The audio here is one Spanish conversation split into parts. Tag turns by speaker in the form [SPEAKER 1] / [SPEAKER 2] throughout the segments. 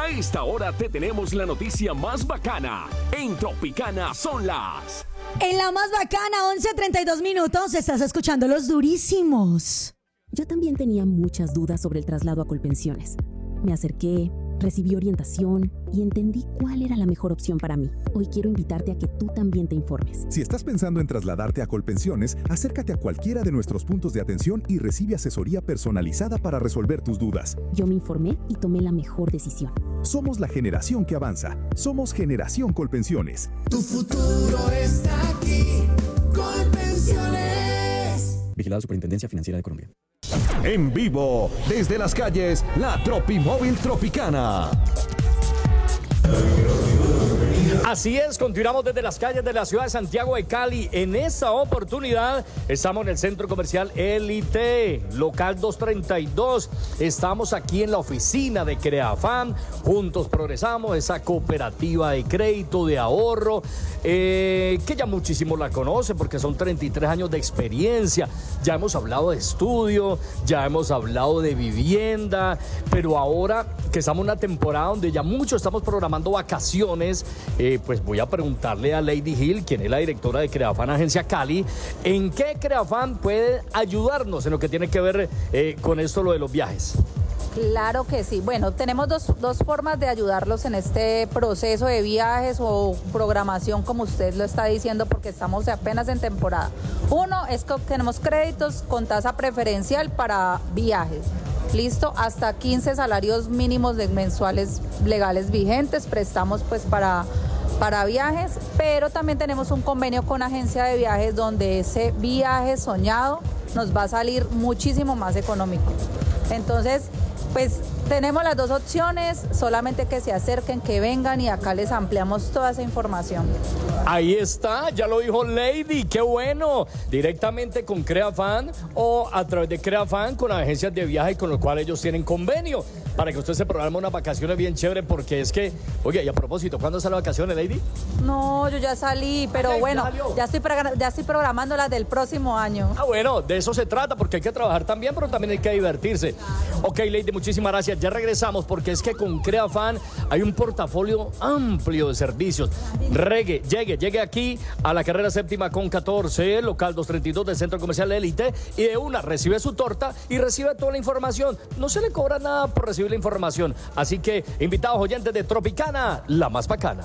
[SPEAKER 1] A esta hora te tenemos la noticia más bacana. En Tropicana son las...
[SPEAKER 2] En la más bacana, 11:32 minutos, estás escuchando Los Durísimos.
[SPEAKER 3] Yo también tenía muchas dudas sobre el traslado a Colpensiones. Me acerqué, recibí orientación y entendí cuál era la mejor opción para mí. Hoy quiero invitarte a que tú también te informes.
[SPEAKER 4] Si estás pensando en trasladarte a Colpensiones, acércate a cualquiera de nuestros puntos de atención y recibe asesoría personalizada para resolver tus dudas.
[SPEAKER 3] Yo me informé y tomé la mejor decisión.
[SPEAKER 4] Somos la generación que avanza. Somos Generación Colpensiones.
[SPEAKER 5] Tu futuro está aquí. Colpensiones.
[SPEAKER 6] Vigilado Superintendencia Financiera de Colombia.
[SPEAKER 7] En vivo, desde las calles, la Tropimóvil Tropicana.
[SPEAKER 8] Así es, continuamos desde las calles de la ciudad de Santiago de Cali. En esta oportunidad estamos en el centro comercial Elite, local 232. Estamos aquí en la oficina de Creafam. Juntos progresamos, esa cooperativa de crédito, de ahorro, que ya muchísimos la conocen porque son 33 años de experiencia. Ya hemos hablado de estudio, ya hemos hablado de vivienda, pero ahora que estamos en una temporada donde ya muchos estamos programando vacaciones, pues voy a preguntarle a Lady Hill, quien es la directora de Creafam Agencia Cali, en qué Creafam puede ayudarnos en lo que tiene que ver con esto, lo de los viajes.
[SPEAKER 9] Claro que sí. Bueno, tenemos dos formas de ayudarlos en este proceso de viajes o programación, como usted lo está diciendo, porque estamos apenas en temporada. Uno es que tenemos créditos con tasa preferencial para viajes. Listo, hasta 15 salarios mínimos mensuales legales vigentes, prestamos pues para viajes, pero también tenemos un convenio con agencia de viajes donde ese viaje soñado nos va a salir muchísimo más económico. Entonces, pues tenemos las dos opciones, solamente que se acerquen, que vengan y acá les ampliamos toda esa información.
[SPEAKER 8] Ahí está, ya lo dijo Lady, qué bueno. Directamente con Creafam o a través de Creafam con agencias de viaje con los cuales ellos tienen convenio para que usted se programe unas vacaciones bien chévere, porque es que, oye, y a propósito, ¿cuándo salen las vacaciones, Lady?
[SPEAKER 9] No, yo ya salí, pero bueno, ya estoy programando las del próximo año.
[SPEAKER 8] Ah, bueno, de eso se trata, porque hay que trabajar también, pero también hay que divertirse. Ok, Lady, muchísimas gracias. Ya regresamos, porque es que con Creafam hay un portafolio amplio de servicios. Llegue aquí a la carrera séptima con 14, local 232 del Centro Comercial Elite, y de una recibe su torta y recibe toda la información. No se le cobra nada por recibir la información. Así que, invitados oyentes de Tropicana, la más bacana.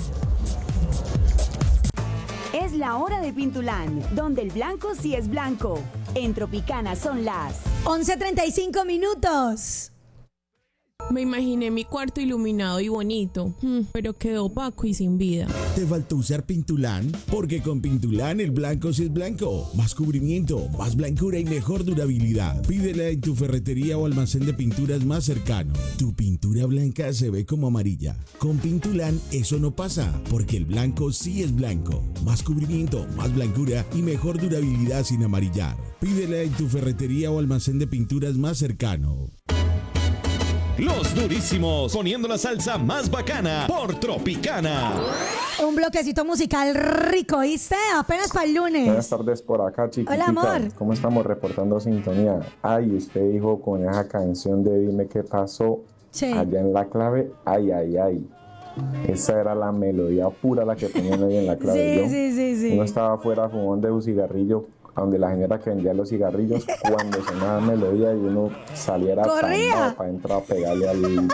[SPEAKER 10] Es la hora de Pintulán, donde el blanco sí es blanco. En Tropicana son las
[SPEAKER 2] 11:35 minutos.
[SPEAKER 11] Me imaginé mi cuarto iluminado y bonito, pero quedó opaco y sin vida.
[SPEAKER 5] ¿Te faltó usar Pintulán? Porque con Pintulán el blanco sí es blanco. Más cubrimiento, más blancura y mejor durabilidad. Pídela en tu ferretería o almacén de pinturas más cercano. Tu pintura blanca se ve como amarilla. Con Pintulán eso no pasa, porque el blanco sí es blanco. Más cubrimiento, más blancura y mejor durabilidad sin amarillar. Pídela en tu ferretería o almacén de pinturas más cercano.
[SPEAKER 7] Los Durísimos, poniendo la salsa más bacana por Tropicana.
[SPEAKER 2] Un bloquecito musical rico, ¿viste? Apenas para el lunes.
[SPEAKER 12] Buenas tardes por acá, chiquitica.
[SPEAKER 2] Hola, amor.
[SPEAKER 12] ¿Cómo estamos reportando sintonía? Ay, usted dijo con esa canción de Dime qué pasó,
[SPEAKER 2] sí,
[SPEAKER 12] allá en La Clave. Ay, ay, ay. Esa era la melodía pura la que ponían ahí en La Clave.
[SPEAKER 2] Sí.
[SPEAKER 12] Uno estaba afuera fumando un cigarrillo, donde la señora que vendía los cigarrillos, cuando sonaba melodía y uno saliera
[SPEAKER 2] corría
[SPEAKER 12] para entrar a pegarle al